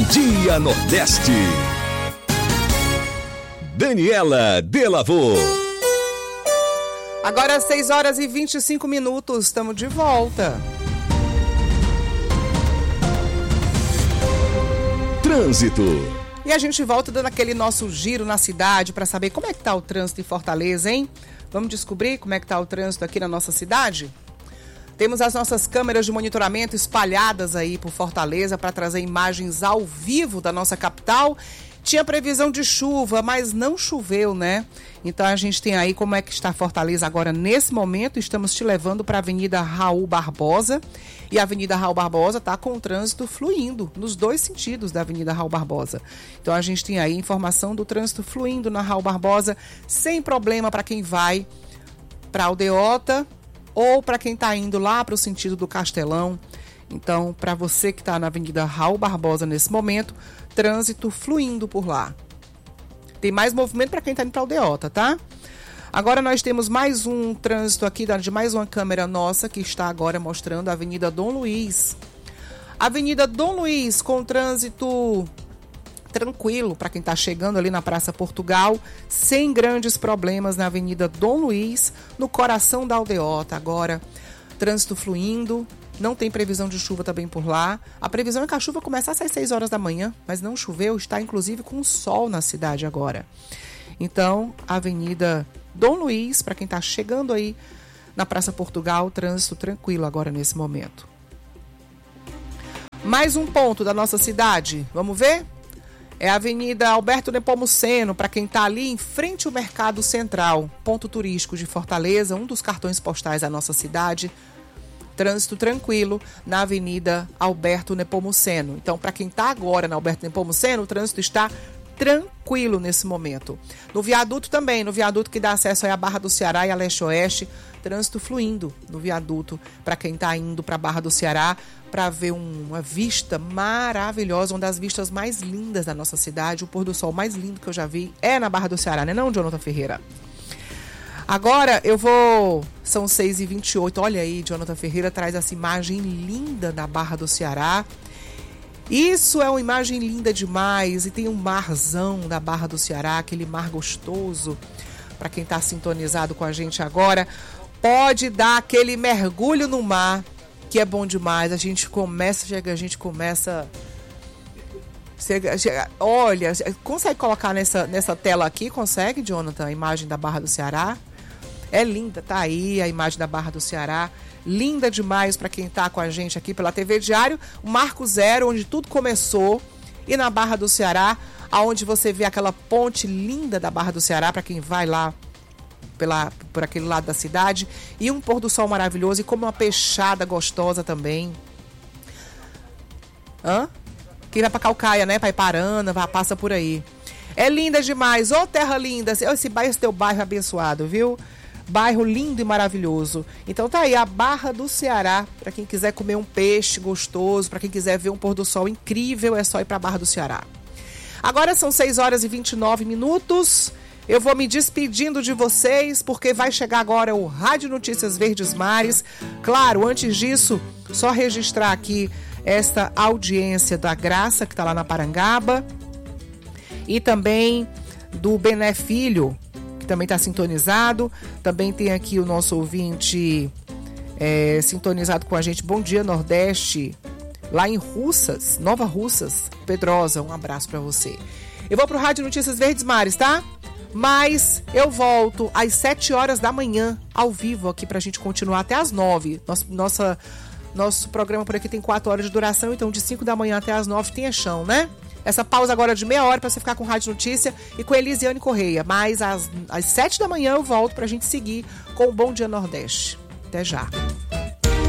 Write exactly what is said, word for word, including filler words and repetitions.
Dia Nordeste. Daniela Delavô. Agora seis horas e vinte e cinco minutos, estamos de volta. Trânsito. E a gente volta dando aquele nosso giro na cidade para saber como é que tá o trânsito em Fortaleza, hein? Vamos descobrir como é que tá o trânsito aqui na nossa cidade? Temos as nossas câmeras de monitoramento espalhadas aí por Fortaleza para trazer imagens ao vivo da nossa capital. Tinha previsão de chuva, mas não choveu, né? Então a gente tem aí como é que está Fortaleza agora nesse momento. Estamos te levando para a Avenida Raul Barbosa. E a Avenida Raul Barbosa está com o trânsito fluindo nos dois sentidos da Avenida Raul Barbosa. Então a gente tem aí informação do trânsito fluindo na Raul Barbosa, sem problema para quem vai para Aldeota ou para quem está indo lá para o sentido do Castelão. Então, para você que está na Avenida Raul Barbosa nesse momento, trânsito fluindo por lá. Tem mais movimento para quem está indo para Aldeota, tá? Agora nós temos mais um trânsito aqui de mais uma câmera nossa que está agora mostrando a Avenida Dom Luiz. Avenida Dom Luiz com trânsito tranquilo para quem está chegando ali na Praça Portugal, sem grandes problemas na Avenida Dom Luiz, no coração da Aldeota. Agora, trânsito fluindo. Não tem previsão de chuva também por lá. A previsão é que a chuva começasse às seis horas da manhã, mas não choveu, está inclusive com sol na cidade agora. Então, Avenida Dom Luiz, para quem está chegando aí na Praça Portugal, trânsito tranquilo agora nesse momento. Mais um ponto da nossa cidade, vamos ver? É a Avenida Alberto Nepomuceno, para quem está ali em frente ao Mercado Central, ponto turístico de Fortaleza, um dos cartões postais da nossa cidade. Trânsito tranquilo na Avenida Alberto Nepomuceno. Então, para quem está agora na Alberto Nepomuceno, o trânsito está tranquilo nesse momento. No viaduto também, no viaduto que dá acesso à Barra do Ceará e a Leste-Oeste, trânsito fluindo no viaduto para quem está indo para a Barra do Ceará para ver um, uma vista maravilhosa, uma das vistas mais lindas da nossa cidade. O pôr do sol mais lindo que eu já vi é na Barra do Ceará, né não, Jonathan Ferreira? Agora eu vou... São seis e vinte e oito. Olha aí, Jonathan Ferreira traz essa imagem linda da Barra do Ceará. Isso é uma imagem linda demais. E tem um marzão da Barra do Ceará, aquele mar gostoso. Para quem está sintonizado com a gente agora, pode dar aquele mergulho no mar, que é bom demais. A gente começa, chega, a gente começa... Chega, chega, olha, consegue colocar nessa, nessa tela aqui? Consegue, Jonathan, a imagem da Barra do Ceará? É linda, tá aí a imagem da Barra do Ceará. Linda demais para quem tá com a gente aqui pela T V Diário. O Marco Zero, onde tudo começou. E na Barra do Ceará, aonde você vê aquela ponte linda da Barra do Ceará, para quem vai lá pela, por aquele lado da cidade. E um pôr do sol maravilhoso e como uma peixada gostosa também. Hã? Quem vai pra Calcaia, né? Pra Iparana, vai, passa por aí. É linda demais. Ô, terra linda. Esse bairro, esse teu bairro abençoado, viu? Bairro lindo e maravilhoso. Então tá aí a Barra do Ceará, para quem quiser comer um peixe gostoso, para quem quiser ver um pôr do sol incrível, é só ir para a Barra do Ceará. Agora são seis horas e vinte e nove minutos. Eu vou me despedindo de vocês, porque vai chegar agora o Rádio Notícias Verdes Mares. Claro, antes disso, só registrar aqui esta audiência da Graça, que está lá na Parangaba, e também do Bené Filho, também está sintonizado. Também tem aqui o nosso ouvinte é, sintonizado com a gente. Bom dia, Nordeste, lá em Russas, Nova Russas, Pedrosa. Um abraço para você. Eu vou pro Rádio Notícias Verdes Mares, tá? Mas eu volto às sete horas da manhã, ao vivo, aqui pra gente continuar até às nove. Nosso, nossa, nosso programa por aqui tem quatro horas de duração, então de cinco da manhã até às nove tem chão, né? Essa pausa agora de meia hora para você ficar com Rádio Notícia e com Elisiane Correia. Mas às, às sete da manhã eu volto para a gente seguir com o Bom Dia Nordeste. Até já.